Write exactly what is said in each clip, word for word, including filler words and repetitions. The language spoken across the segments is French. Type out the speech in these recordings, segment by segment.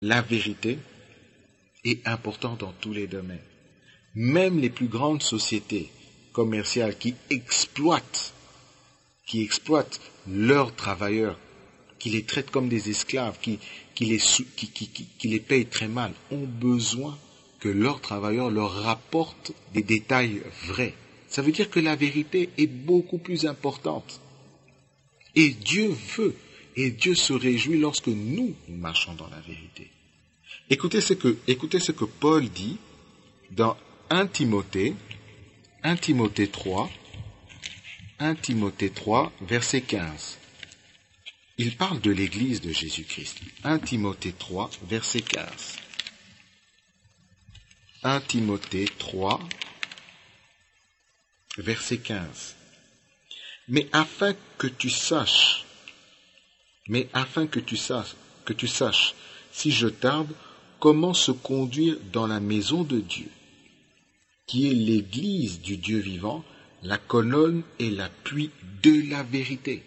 La vérité est importante dans tous les domaines. Même les plus grandes sociétés commerciales qui exploitent, qui exploitent leurs travailleurs, qui les traitent comme des esclaves, qui, qui, les, qui, qui, qui, qui les payent très mal, ont besoin que leurs travailleurs leur rapportent des détails vrais. Ça veut dire que la vérité est beaucoup plus importante. Et Dieu veut, et Dieu se réjouit lorsque nous, nous marchons dans la vérité. Écoutez ce que, écoutez ce que Paul dit dans un Timothée, un Timothée trois, un Timothée trois, verset quinze. Il parle de l'Église de Jésus-Christ. un Timothée trois, verset quinze. un Timothée trois, verset quinze. Mais afin que tu saches, mais afin que tu saches, que tu saches, si je tarde, comment se conduire dans la maison de Dieu, qui est l'Église du Dieu vivant, la colonne et l'appui de la vérité.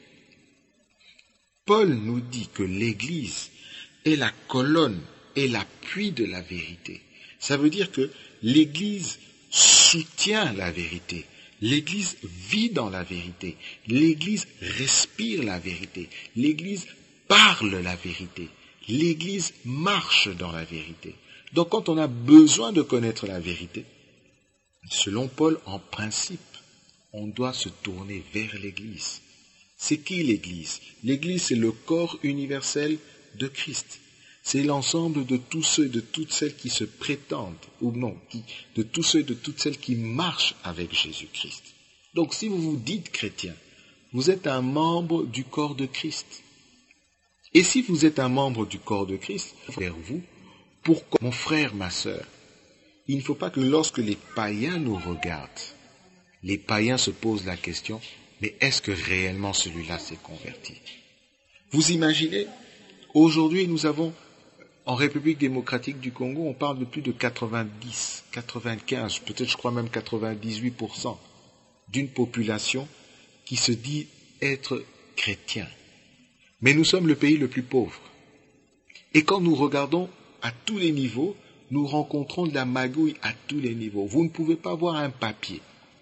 Paul nous dit que l'Église est la colonne et l'appui de la vérité. Ça veut dire que l'Église soutient la vérité. L'Église vit dans la vérité. L'Église respire la vérité. L'Église parle la vérité. L'Église marche dans la vérité. Donc quand on a besoin de connaître la vérité, selon Paul, en principe, on doit se tourner vers l'Église. C'est qui l'Église? L'Église, c'est le corps universel de Christ. C'est l'ensemble de tous ceux, de toutes celles qui se prétendent, ou non, qui, de tous ceux, de toutes celles qui marchent avec Jésus-Christ. Donc si vous vous dites chrétien, vous êtes un membre du corps de Christ. Et si vous êtes un membre du corps de Christ, vers vous, pourquoi, mon frère, ma sœur, il ne faut pas que lorsque les païens nous regardent, les païens se posent la question, mais est-ce que réellement celui-là s'est converti? Vous imaginez, aujourd'hui nous avons, en République démocratique du Congo, on parle de plus de quatre-vingt-dix, quatre-vingt-quinze, peut-être je crois même quatre-vingt-dix-huit pour cent d'une population qui se dit être chrétien. Mais nous sommes le pays le plus pauvre. Et quand nous regardons à tous les niveaux, nous rencontrons de la magouille à tous les niveaux. Vous ne pouvez pas avoir un papier.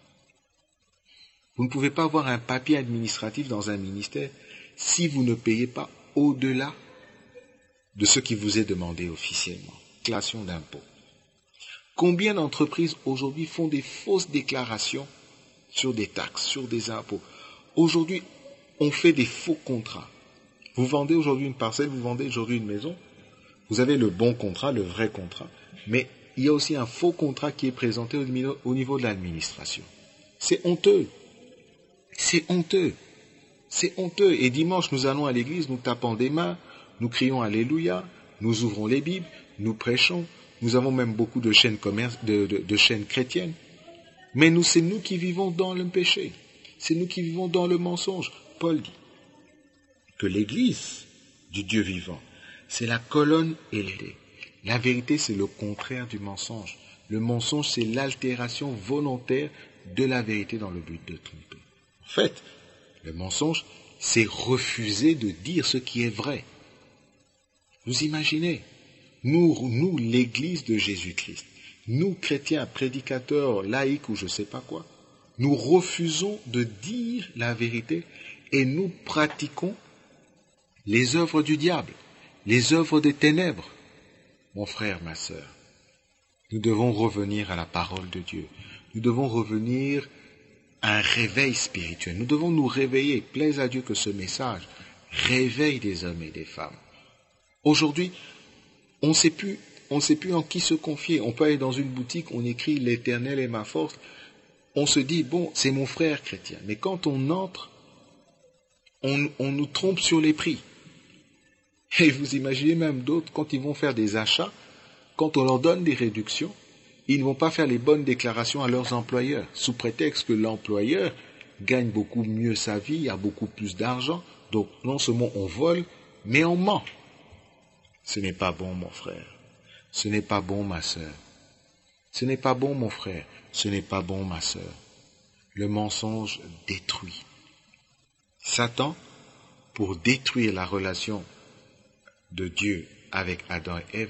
Vous ne pouvez pas avoir un papier administratif dans un ministère si vous ne payez pas au-delà de ce qui vous est demandé officiellement. Déclaration d'impôt. Combien d'entreprises aujourd'hui font des fausses déclarations sur des taxes, sur des impôts? Aujourd'hui, on fait des faux contrats. Vous vendez aujourd'hui une parcelle, vous vendez aujourd'hui une maison. Vous avez le bon contrat, le vrai contrat. Mais il y a aussi un faux contrat qui est présenté au niveau, au niveau de l'administration. C'est honteux. C'est honteux. C'est honteux. Et dimanche, nous allons à l'église, nous tapons des mains, nous crions Alléluia, nous ouvrons les Bibles, nous prêchons. Nous avons même beaucoup de chaînes, commerce, de, de, de chaînes chrétiennes. Mais nous, c'est nous qui vivons dans le péché. C'est nous qui vivons dans le mensonge. Paul dit que l'Église du Dieu vivant, c'est la colonne et l'idée. La vérité, c'est le contraire du mensonge. Le mensonge, c'est l'altération volontaire de la vérité dans le but de tromper. En fait, le mensonge, c'est refuser de dire ce qui est vrai. Vous imaginez, nous, nous l'Église de Jésus-Christ, nous chrétiens, prédicateurs, laïcs ou je ne sais pas quoi, nous refusons de dire la vérité et nous pratiquons les œuvres du diable, les œuvres des ténèbres. Mon frère, ma sœur, nous devons revenir à la parole de Dieu. Nous devons revenir à un réveil spirituel. Nous devons nous réveiller. Plaise à Dieu que ce message réveille des hommes et des femmes. Aujourd'hui, on ne sait plus, on ne sait plus en qui se confier. On peut aller dans une boutique, on écrit l'Éternel est ma force. On se dit, bon, c'est mon frère chrétien. Mais quand on entre, on, on nous trompe sur les prix. Et vous imaginez même d'autres, quand ils vont faire des achats, quand on leur donne des réductions, ils ne vont pas faire les bonnes déclarations à leurs employeurs, sous prétexte que l'employeur gagne beaucoup mieux sa vie, a beaucoup plus d'argent. Donc non seulement on vole, mais on ment. Ce n'est pas bon, mon frère. Ce n'est pas bon, ma sœur. Ce n'est pas bon, mon frère. Ce n'est pas bon, ma sœur. Le mensonge détruit. Satan, pour détruire la relation de Dieu avec Adam et Ève